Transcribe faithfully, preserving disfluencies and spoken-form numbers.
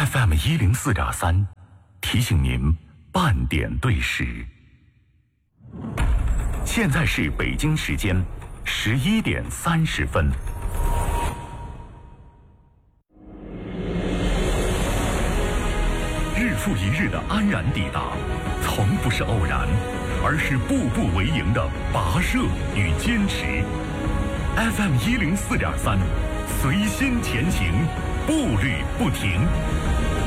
F M 一零四点三，提醒您半点对时。现在是北京时间十一点三十分。日复一日的安然抵达，从不是偶然，而是步步为营的跋涉与坚持。F M 一零四点三，随心前行，步履不停。